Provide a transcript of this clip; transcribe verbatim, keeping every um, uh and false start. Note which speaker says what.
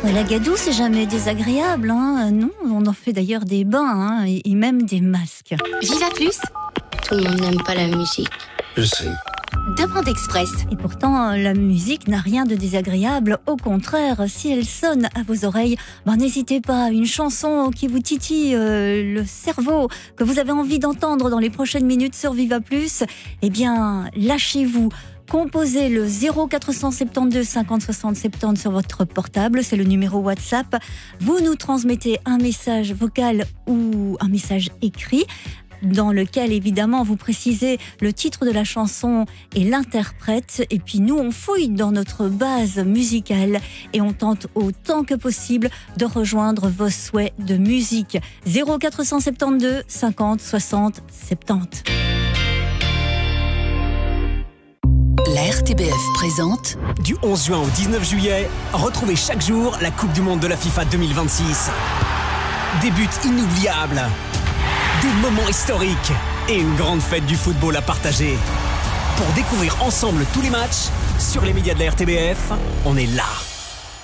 Speaker 1: Ouais, la gadoue, c'est jamais désagréable, hein. Non, on en fait d'ailleurs des bains, hein, et, et même des masques.
Speaker 2: Viva Plus,
Speaker 3: tout le monde n'aime pas la musique.
Speaker 4: Je sais.
Speaker 2: demande express.
Speaker 1: Et pourtant, la musique n'a rien de désagréable. Au contraire, si elle sonne à vos oreilles, ben, n'hésitez pas. Une chanson qui vous titille euh, le cerveau, que vous avez envie d'entendre dans les prochaines minutes sur Viva Plus, eh bien, lâchez-vous. Composez le zéro quatre cent soixante-douze cinquante soixante soixante sur votre portable, c'est le numéro WhatsApp. Vous nous transmettez un message vocal ou un message écrit, dans lequel évidemment vous précisez le titre de la chanson et l'interprète, et puis nous on fouille dans notre base musicale et on tente autant que possible de rejoindre vos souhaits de musique. Zéro quatre cent soixante-douze cinquante soixante soixante.
Speaker 5: La R T B F présente.
Speaker 6: Du onze juin au dix-neuf juillet, retrouvez chaque jour la Coupe du Monde de la FIFA deux mille vingt-six. Des buts inoubliables, des moments historiques et une grande fête du football à partager. Pour découvrir ensemble tous les matchs, sur les médias de la R T B F, on est là.